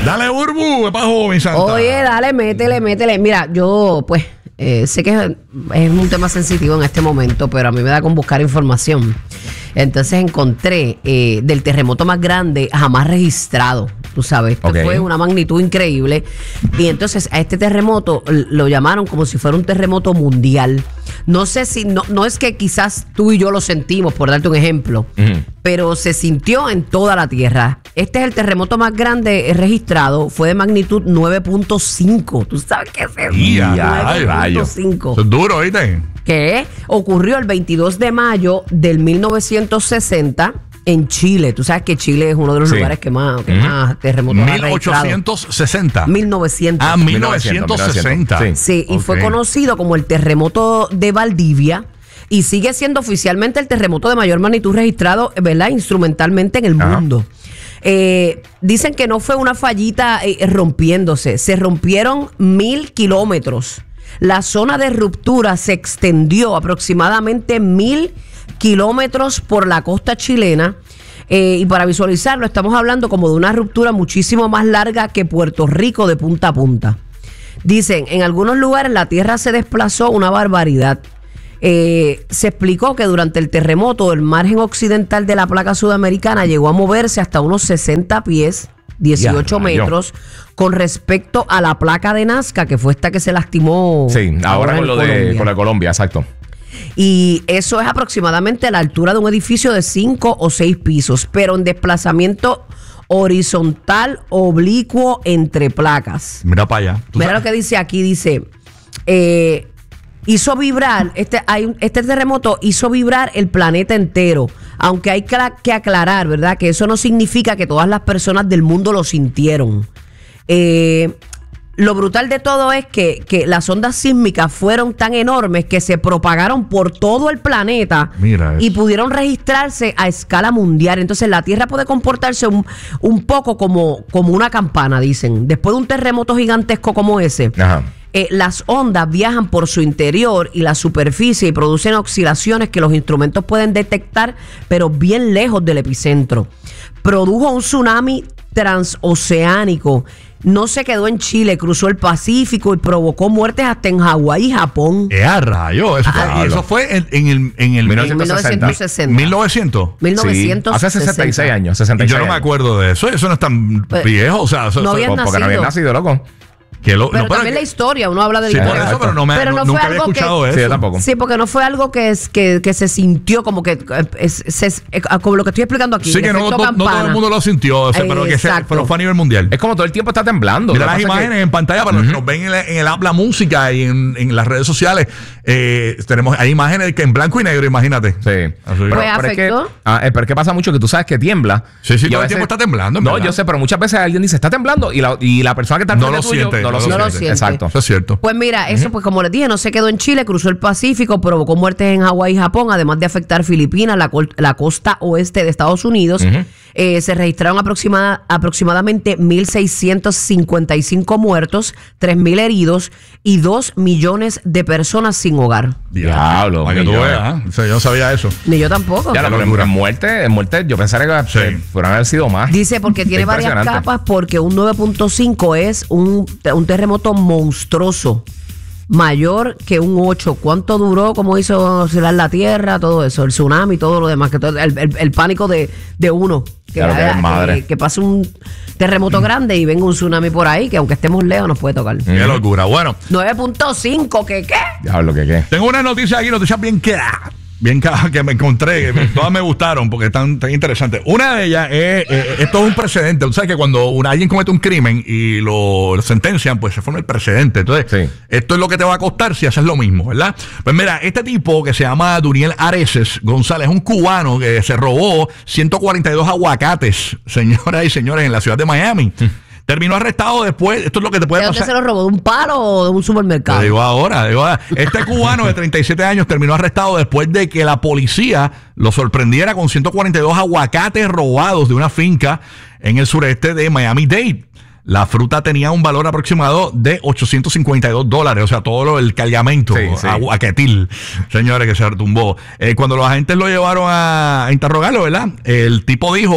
Dale, Burbu, es para joven, Santa. Oye, dale, métele. Mira, yo, pues, sé que es un tema sensitivo en este momento, pero a mí me da con buscar información. Entonces encontré del terremoto más grande jamás registrado. Tú sabes, esto fue una magnitud increíble. Y entonces a este terremoto lo llamaron como si fuera un terremoto mundial. No sé si, no es que quizás tú y yo lo sentimos, por darte un ejemplo, pero se sintió en toda la Tierra. Este es el terremoto más grande registrado, fue de magnitud 9.5. ¿Tú sabes qué es eso? 9.5. Eso es duro, ¿viste? Que ocurrió el 22 de mayo del 1960 en Chile. Tú sabes que Chile es uno de los lugares que más terremotos ha registrado. 1860. 1900. Ah, 1960. Sí, y fue conocido como el terremoto de Valdivia y sigue siendo oficialmente el terremoto de mayor magnitud registrado, ¿verdad? Instrumentalmente en el mundo. Dicen que no fue una fallita rompiéndose, se rompieron 1000 kilómetros. La zona de ruptura se extendió aproximadamente 1000 kilómetros por la costa chilena. Y para visualizarlo, estamos hablando como de una ruptura muchísimo más larga que Puerto Rico de punta a punta. Dicen, en algunos lugares la tierra se desplazó una barbaridad. Se explicó que durante el terremoto el margen occidental de la placa sudamericana llegó a moverse hasta unos 60 pies, 18 metros, con respecto a la placa de Nazca, que fue esta que se lastimó. Sí, ahora con lo de Colombia, exacto. Y eso es aproximadamente a la altura de un edificio de 5 o 6 pisos, pero en desplazamiento horizontal oblicuo entre placas. Mira para allá. Mira lo que dice aquí, dice... hizo vibrar, este terremoto hizo vibrar el planeta entero, aunque hay que aclarar, ¿verdad? Que eso no significa que todas las personas del mundo lo sintieron. Lo brutal de todo es que las ondas sísmicas fueron tan enormes que se propagaron por todo el planeta y pudieron registrarse a escala mundial. Entonces la Tierra puede comportarse un poco como una campana, dicen. Después de un terremoto gigantesco como ese, las ondas viajan por su interior y la superficie y producen oscilaciones que los instrumentos pueden detectar, pero bien lejos del epicentro. Produjo un tsunami transoceánico. No se quedó en Chile, cruzó el Pacífico y provocó muertes hasta en Hawái y Japón. Rayo! Eso fue en el 1960. 1900. 1960. Sí, hace 66 años. 66 yo no me acuerdo de eso. Eso no es tan viejo. O sea, no habían nacido. Porque no habían nacido, loco. Pero también la historia, uno habla de la historia. Por eso, pero nunca había escuchado eso. Sí, tampoco. Sí, porque no fue algo que se sintió como que como lo que estoy explicando aquí. Sí, que no todo el mundo lo sintió, o sea, pero fue a nivel mundial. Es como todo el tiempo está temblando. Mira las imágenes en pantalla para los que nos ven en el app La Música y en las redes sociales. Hay imágenes que en blanco y negro, imagínate. Sí. Pues afectó. Pero es que pasa mucho que tú sabes que tiembla. Sí, todo el tiempo está temblando. No, yo sé, pero muchas veces alguien dice, está temblando y la persona que está al frente tuyo no lo siente. Exacto. Eso es cierto. Pues mira, eso pues como les dije, no se quedó en Chile, cruzó el Pacífico, provocó muertes en Hawái y Japón, además de afectar Filipinas, la costa oeste de Estados Unidos. Se registraron aproximadamente 1.655 muertos, 3.000 heridos y 2 millones de personas sin hogar. Diablo. Para que tú veas, o sea, yo no sabía eso. Ni yo tampoco. Ya, en muerte, yo pensaría que fueran haber sido más. Dice porque tiene varias capas, porque un 9.5 es un terremoto monstruoso, mayor que un 8. ¿Cuánto duró? ¿Cómo hizo oscilar la tierra? Todo eso, el tsunami, todo lo demás, que todo, el pánico de uno. Que pase un terremoto grande y venga un tsunami por ahí, que aunque estemos lejos nos puede tocar. Qué locura. Bueno. 9.5, ¿qué? Diablo, ¿qué? Tengo una noticia aquí, noticias bien que me encontré, que todas me gustaron porque están tan interesantes. Una de ellas es, esto es un precedente. Tú sabes que cuando alguien comete un crimen y lo sentencian, pues se forma el precedente. Entonces, esto es lo que te va a costar si haces lo mismo, ¿verdad? Pues mira, este tipo que se llama Duriel Areces González, es un cubano que se robó 142 aguacates, señoras y señores, en la ciudad de Miami. Terminó arrestado después. Esto es lo que te puede pasar. ¿Se lo robó de un palo o de un supermercado? Te digo ahora. Este cubano de 37 años terminó arrestado después de que la policía lo sorprendiera con 142 aguacates robados de una finca en el sureste de Miami-Dade. La fruta tenía un valor aproximado de $852, o sea, todo el cargamento, aguacatil, señores, que se retumbó. Cuando los agentes lo llevaron a interrogarlo, ¿verdad? El tipo dijo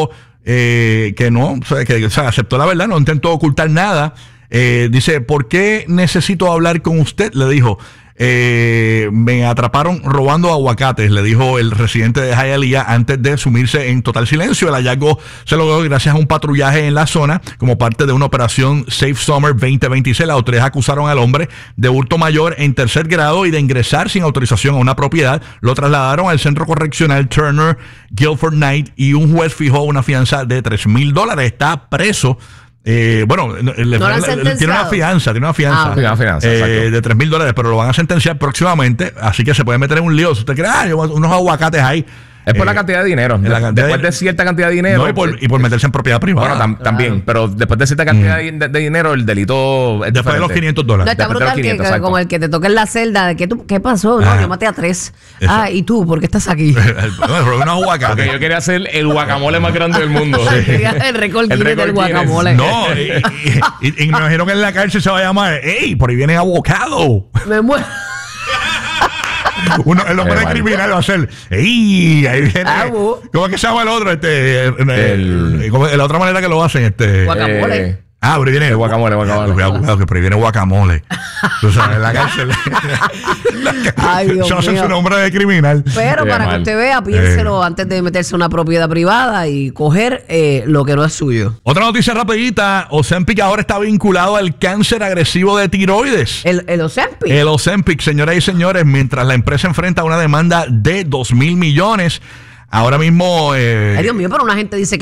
que no, o sea, aceptó la verdad, no intentó ocultar nada. Dice, ¿por qué necesito hablar con usted? Le dijo, me atraparon robando aguacates, le dijo el residente de Hialeah antes de sumirse en total silencio. El hallazgo se logró gracias a un patrullaje en la zona como parte de una operación Safe Summer 2026. Las autoridades acusaron al hombre de hurto mayor en tercer grado y de ingresar sin autorización a una propiedad. Lo trasladaron al centro correccional Turner Guilford Knight y un juez fijó una fianza de $3,000. Está preso. Tiene una fianza una fianza, de $3,000, pero lo van a sentenciar próximamente, así que se puede meter en un lío. Si usted cree, unos aguacates ahí. Es por la cantidad de dinero. Después de cierta cantidad de dinero. No, y por meterse en propiedad privada. Bueno, también. Pero después de cierta cantidad de dinero, el delito es después de los $500. No, está brutal que como el que te toque en la celda. De ¿qué pasó? No, yo maté a 3. ¿Y tú? ¿Por qué estás aquí? Unos aguacates. Porque yo quería hacer el guacamole más grande del mundo. El récord Guinness del guacamole. No, y me imagino que en la cárcel se va a llamar, ¡ey! Por ahí viene abocado. Me muero. El hombre criminal va a ser, ¡ey! Ahí viene. ¿Cómo es que se llama el otro? La otra manera que lo hacen, guacamole. Pero viene el guacamole. Cuidado, que por ahí viene guacamole. Tú sabes, en la cárcel. Ay, Dios mío. Eso es su nombre de criminal. Pero para que usted vea, piénselo antes de meterse en una propiedad privada y coger lo que no es suyo. Otra noticia rapidita. Ozempic ahora está vinculado al cáncer agresivo de tiroides. ¿El Ozempic? El Ozempic, señoras y señores, mientras la empresa enfrenta una demanda de $2,000 millones. Ahora mismo... Ay, Dios mío, pero una gente dice que